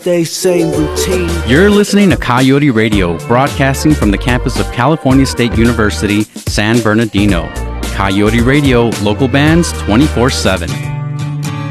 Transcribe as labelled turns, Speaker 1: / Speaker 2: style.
Speaker 1: Wednesday, same routine.
Speaker 2: You're listening to Coyote Radio, broadcasting from the campus of California State University, San Bernardino. Coyote Radio, local bands 24/7.